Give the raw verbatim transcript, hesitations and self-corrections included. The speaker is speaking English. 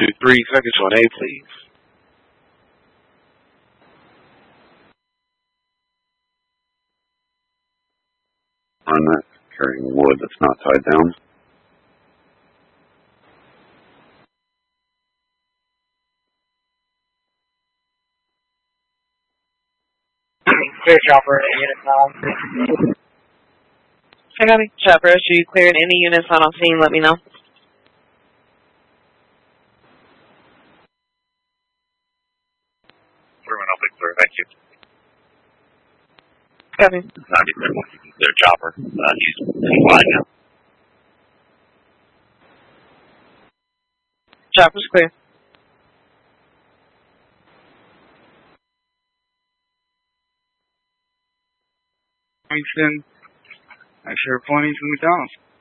do three seconds on A, please. On that, carrying wood that's not tied down. Clear chopper, unit now. I got it. Chopper, should you clear any units on scene? Let me know. Terminal Victor, thank you. Copy. ninety-seven, their chopper. Uh, he's, he's fine now. Chopper's clear. Kingston, make sure pointing to McDonald's.